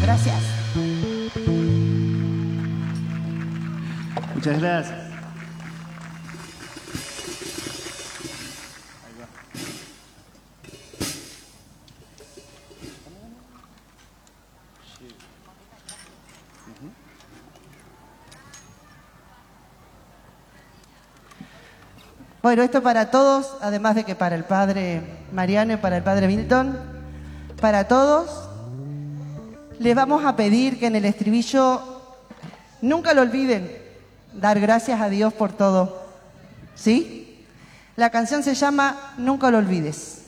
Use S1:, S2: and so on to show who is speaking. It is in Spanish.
S1: Gracias.
S2: Muchas gracias.
S1: Bueno, esto para todos, además de que para el padre Mariano y para el padre Milton, para todos, les vamos a pedir que en el estribillo nunca lo olviden, dar gracias a Dios por todo. ¿Sí? La canción se llama Nunca lo olvides.